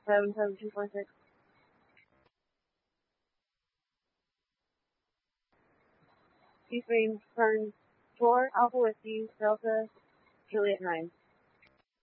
77246. East Main, turn 4, Alpha Whiskey, Delta, Juliet 9.